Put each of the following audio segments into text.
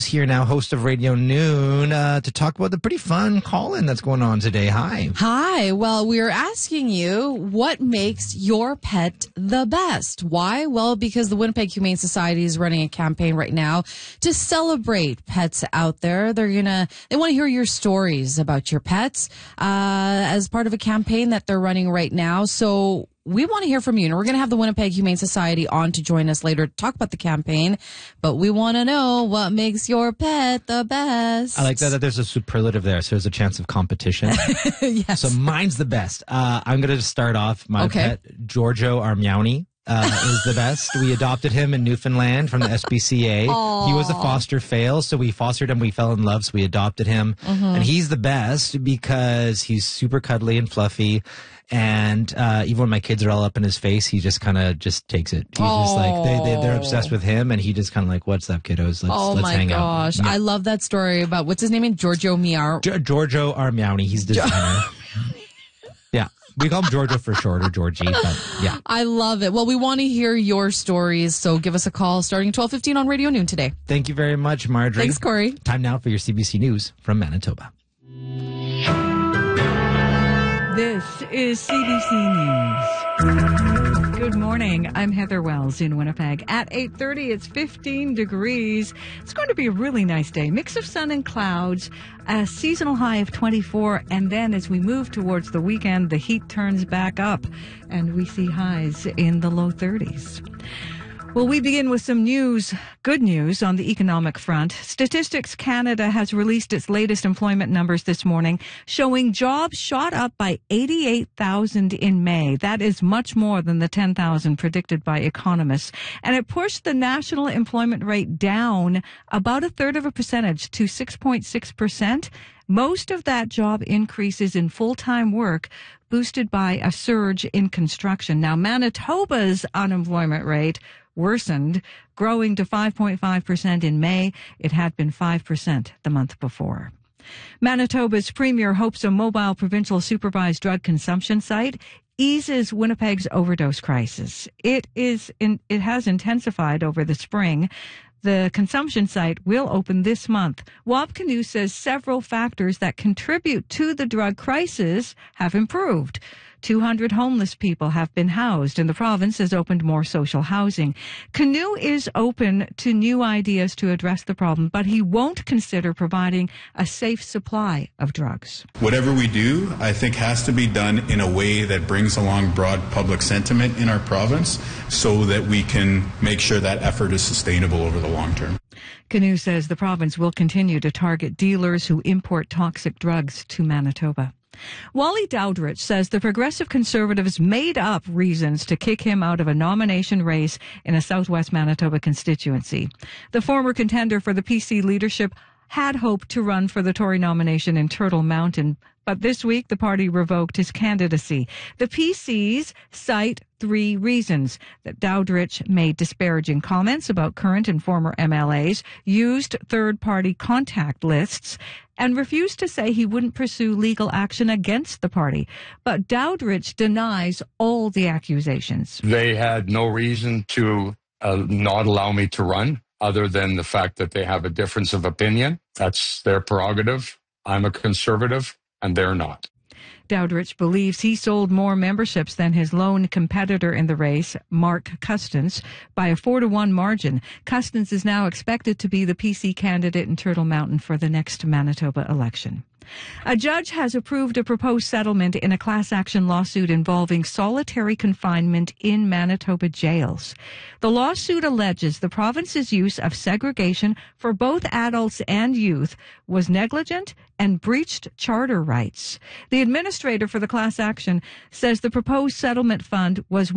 Here now, host of Radio Noon, to talk about the pretty fun call-in that's going on today. Hi. Hi. Well, we are asking you, what makes your pet the best? Why? Well, because the Winnipeg Humane Society is running a campaign right now to celebrate pets out there. They want to hear your stories about your pets as part of a campaign that they're running right now. So we want to hear from you, and we're going to have the Winnipeg Humane Society on to join us later to talk about the campaign, but we want to know what makes your pet the best. I like that there's a superlative there, so there's a chance of competition. Yes. So mine's the best. I'm going to start off. My pet, Giorgio Armiani, is the best. We adopted him in Newfoundland from the SPCA. Aww. He was a foster fail, so we fostered him. We fell in love, so we adopted him. Mm-hmm. And he's the best because he's super cuddly and fluffy. And even when my kids are all up in his face, he just kind of just takes it. He's just like, they're obsessed with him, and he just kind of like, what's up, kiddos? Let's hang out. Oh, my gosh. I love that story about, what's his name again? Giorgio Armiani. He's designer. Yeah. We call him Giorgio for short, or Georgie, but yeah. I love it. Well, we want to hear your stories, so give us a call starting at 12:15 on Radio Noon today. Thank you very much, Marjorie. Thanks, Corey. Time now for your CBC News from Manitoba. This is CBC News. Good morning. I'm Heather Wells in Winnipeg. At 8:30, it's 15 degrees. It's going to be a really nice day. Mix of sun and clouds, a seasonal high of 24. And then as we move towards the weekend, the heat turns back up and we see highs in the low 30s. Well, we begin with some news, good news on the economic front. Statistics Canada has released its latest employment numbers this morning, showing jobs shot up by 88,000 in May. That is much more than the 10,000 predicted by economists. And it pushed the national employment rate down about a third of a percentage to 6.6%. Most of that job increase is in full-time work, boosted by a surge in construction. Now, Manitoba's unemployment rate worsened, growing to 5.5% in May. It had been 5% the month before. Manitoba's premier hopes a mobile provincial supervised drug consumption site eases Winnipeg's overdose crisis. It has intensified over the spring. The consumption site will open this month. Wab Kinew says several factors that contribute to the drug crisis have improved. 200 homeless people have been housed, and the province has opened more social housing. Kinew is open to new ideas to address the problem, but he won't consider providing a safe supply of drugs. Whatever we do, I think, has to be done in a way that brings along broad public sentiment in our province so that we can make sure that effort is sustainable over the long term. Kinew says the province will continue to target dealers who import toxic drugs to Manitoba. Wally Dowdrich says the Progressive Conservatives made up reasons to kick him out of a nomination race in a southwest Manitoba constituency. The former contender for the PC leadership had hoped to run for the Tory nomination in Turtle Mountain, but this week the party revoked his candidacy. The PCs cite 3 reasons: that Dowdrich made disparaging comments about current and former MLAs, used third-party contact lists, and refused to say he wouldn't pursue legal action against the party. But Dowdrich denies all the accusations. They had no reason to not allow me to run, other than the fact that they have a difference of opinion. That's their prerogative. I'm a conservative, and they're not. Dowdrich believes he sold more memberships than his lone competitor in the race, Mark Custance, by a 4-1 margin. Custance is now expected to be the PC candidate in Turtle Mountain for the next Manitoba election. A judge has approved a proposed settlement in a class action lawsuit involving solitary confinement in Manitoba jails. The lawsuit alleges the province's use of segregation for both adults and youth was negligent and breached charter rights. The administrator for the class action says the proposed settlement fund was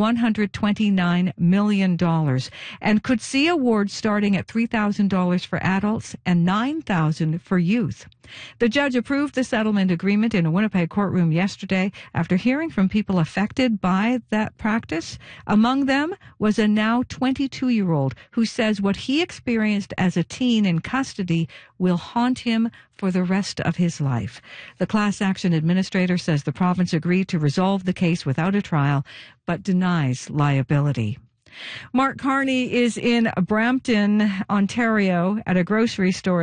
$129 million and could see awards starting at $3,000 for adults and $9,000 for youth. The judge approved the settlement agreement in a Winnipeg courtroom yesterday after hearing from people affected by that practice. Among them was a now 22-year-old who says what he experienced as a teen in custody will haunt him for the rest of his life. The class action administrator says the province agreed to resolve the case without a trial, but denies liability. Mark Carney is in Brampton, Ontario, at a grocery store